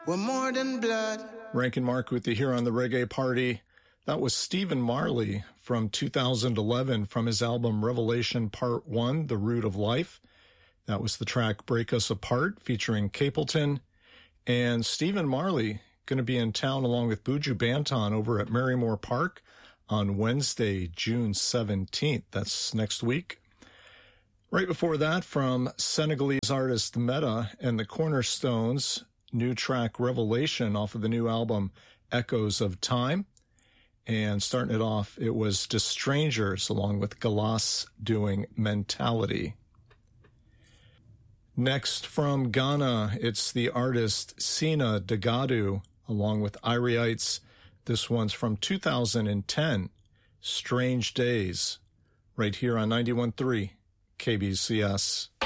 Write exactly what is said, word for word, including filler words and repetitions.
we're more than blood. Rankin Mark with you here on the Reggae Party. That was Stephen Marley from two thousand eleven from his album Revelation Part one, The Root of Life. That was the track Break Us Apart featuring Capleton. And Stephen Marley going to be in town along with Buju Banton over at Marymore Park on Wednesday, June seventeenth. That's next week. Right before that, from Senegalese artist Meta and the Cornerstones, new track Revelation off of the new album Echoes of Time. And starting it off, it was The Strangers along with Galas doing Mentality. Next from Ghana, it's the artist Sina Dagadu along with Iriites. This one's from two thousand ten, Strange Days, right here on ninety-one point three K B C S.